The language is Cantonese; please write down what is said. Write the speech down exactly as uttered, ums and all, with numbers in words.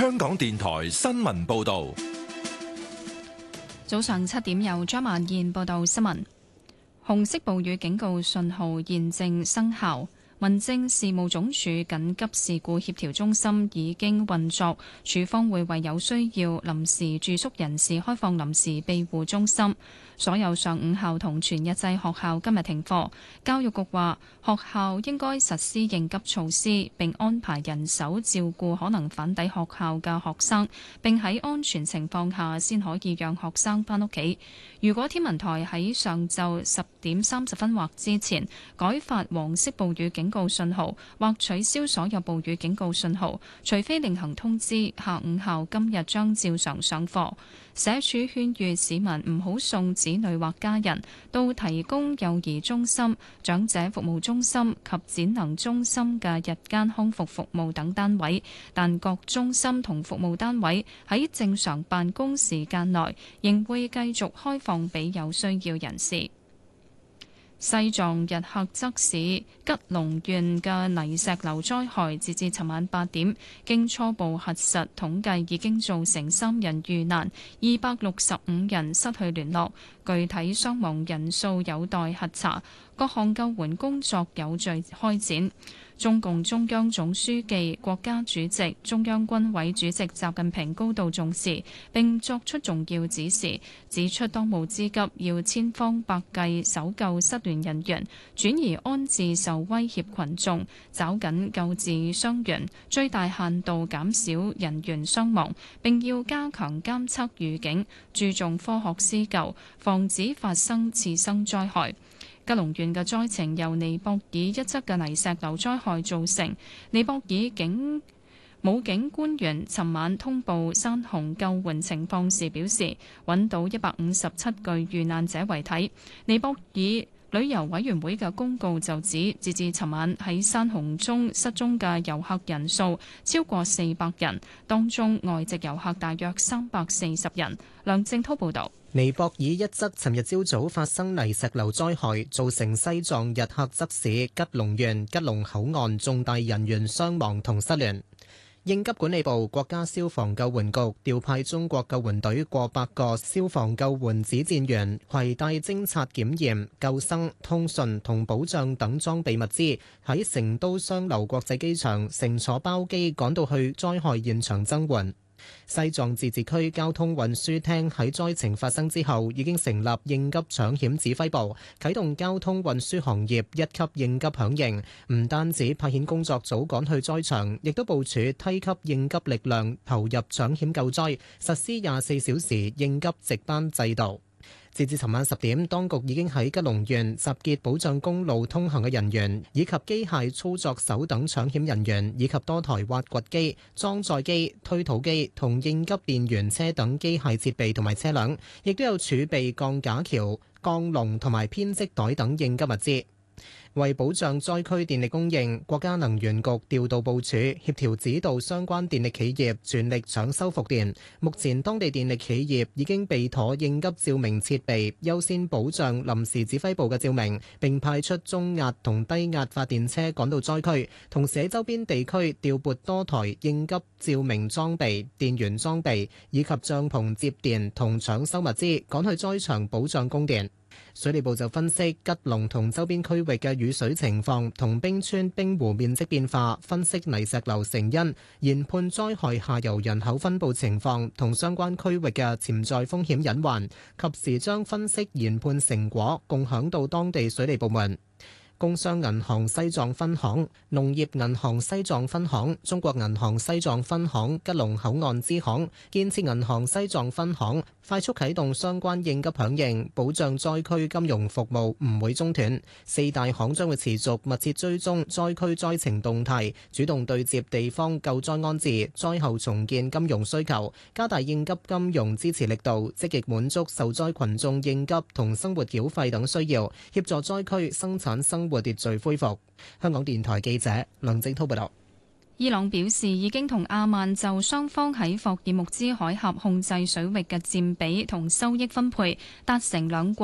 香港電台新聞報道。 早上七點由張萬燕報道新聞。紅色暴雨警告信號現正生效。民政事務總署緊急事故協調中心已經運作，署方會為有需要臨時住宿人士開放臨時庇護中心。所有上午校同全日制學校今日停課。教育局話，學校應該實施應急措施，並安排人手照顧可能返抵學校嘅學生，並喺安全情況下先可以讓學生返屋企。如果天文台喺上晝十點三十分或之前改發黃色暴雨警告信號，或取消所有暴雨警告信號，除非另行通知，下午校今日將照常上課。社署勸喻市民唔好送子女或家人到提供幼兒中心、長者服務中心及展能中心嘅日間康復服務等單位，但各中心同服務單位喺正常辦公時間內仍會繼續開放俾有需要人士。西藏日喀則市吉隆縣嘅泥石流災害，截至尋晚八點，經初步核實統計，已經造成三人遇難，二百六十五人失去聯絡，具體傷亡人數有待核查，各項救援工作有序開展。中共中央總書記、國家主席、中央軍委主席習近平高度重視，並作出重要指示，指出當務之急要千方百計搜救失聯人員，轉移安置受威脅群眾，抓緊救治傷員，最大限度減少人員傷亡，並要加強監測預警，注重科學施救，防止發生次生災害。吉隆縣嘅災情由尼泊爾一側嘅泥石流災害造成。尼泊爾警武警官員尋晚通報山洪救援情況時表示，揾到一百五十七具遇難者遺體。尼泊爾旅遊委員會嘅公告就指，截至尋晚喺山洪中失蹤嘅遊客人數超過四百人，當中外籍遊客大約三百四十人。梁正滔報導。 尼泊爾一側尋日朝早發生泥石流災害，造成西藏日喀則市吉隆縣吉隆口岸重大人員傷亡同失聯。應急管理部、國家消防救援局調派中國救援隊過百個消防救援指戰員，攜帶偵察、檢驗、救生、通訊同保障等裝備物資，喺成都雙流國際機場乘坐包機趕到去災害現場增援。西藏自治區交通運輸廳喺災情發生之後已經成立應急搶險指揮部，啟動交通運輸行業一級應急響應，唔單止派遣工作組趕去災場，亦都部署梯級應急力量投入搶險救災，實施廿四小時應急值班制度。截至尋晚十點，當局已經喺吉隆縣集結保障公路通行嘅人員，以及機械操作手等搶險人員，以及多台挖掘機、裝載機、推土機同應急電源車等機械設備同埋車輛，亦都有儲備鋼架橋、鋼籠同埋編織袋等應急物資。為保障災區電力供應，國家能源局調度部署，協調指導相關電力企業全力搶修復電。目前當地電力企業已經備妥應急照明設備，優先保障臨時指揮部嘅照明，並派出中壓同低壓發電車趕到災區，同時喺周邊地區調撥多台應急照明裝備、電源裝備以及帳篷接電同搶修物資，趕去災場保障供電。水利部就分析吉隆同周邊區域嘅雨水情況同冰川冰湖面積變化，分析泥石流成因，研判災害下游人口分布情況同相關區域嘅潛在風險隱患，及時將分析研判成果共享到當地水利部門。工商銀行西藏分行、農業銀行西藏分行、中國銀行西藏分行吉隆口岸支行、建設銀行西藏分行快速啟動相關應急響應，保障災區金融服務唔會中斷。四大行將會持續密切追蹤災區災情動態，主動對接地方救災安置、災後重建金融需求，加大應急金融支持力度，積極滿足受災群眾應急同生活繳費等需要，協助災區生產生活秩序恢復。香港電台記者梁正滔報道。 伊朗表示已經同阿曼就雙方喺霍爾木茲海峽控制水域嘅佔比同收益分配達成兩國